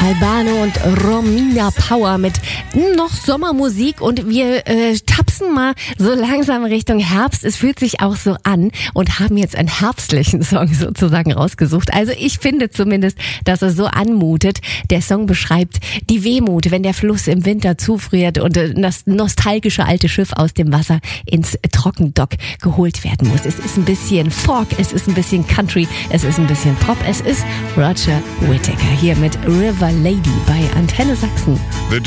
Albano und Romina Power mit noch Sommermusik und wir tapsen mal so langsam Richtung Herbst. Es fühlt sich auch so an und haben jetzt einen herbstlichen Song sozusagen rausgesucht. Also ich finde zumindest, dass er so anmutet. Der Song beschreibt die Wehmut, wenn der Fluss im Winter zufriert und das nostalgische alte Schiff aus dem Wasser ins Trockendock geholt werden muss. Es ist ein bisschen Folk, es ist ein bisschen Country, es ist ein bisschen Pop, es ist Roger Whittaker hier mit River Lady bei Antenne Sachsen.